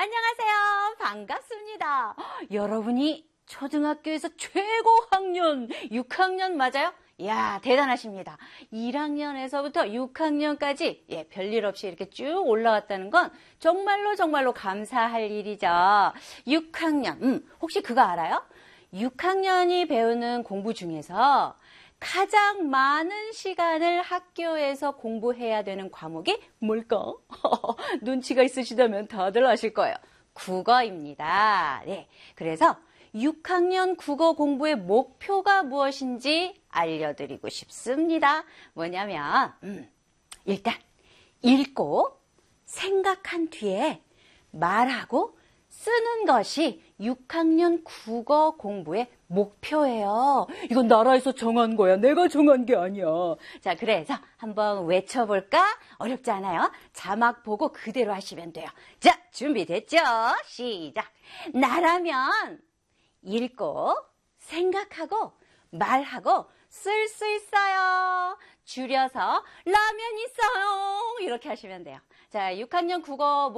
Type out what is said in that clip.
안녕하세요. 반갑습니다. 여러분이 초등학교에서 최고 학년 6학년 맞아요? 이야, 대단하십니다. 1학년에서부터 6학년까지 별일 없이 이렇게 쭉 올라왔다는 건 정말로 감사할 일이죠. 6학년, 혹시 그거 알아요? 6학년이 배우는 공부 중에서 가장 많은 시간을 학교에서 공부해야 되는 과목이 뭘까? 눈치가 있으시다면 다들 아실 거예요. 국어입니다. 네, 그래서 6학년 국어 공부의 목표가 무엇인지 알려드리고 싶습니다. 뭐냐면 일단 읽고 생각한 뒤에 말하고 쓰는 것이 6학년 국어 공부의 목표예요. 이건 나라에서 정한 거야. 내가 정한 게 아니야. 자, 그래서 한번 외쳐볼까? 어렵지 않아요? 자막 보고 그대로 하시면 돼요. 자, 준비됐죠? 시작! 나라면 읽고 생각하고 말하고 쓸 수 있어요. 줄여서 라면 있어요. 이렇게 하시면 돼요. 자, 6학년 국어